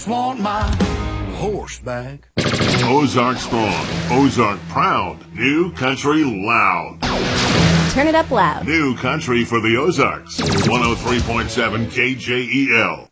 Want my horse back. Ozark strong, Ozark proud, New Country loud. Turn it up loud. New Country for the Ozarks. 103.7 KJEL.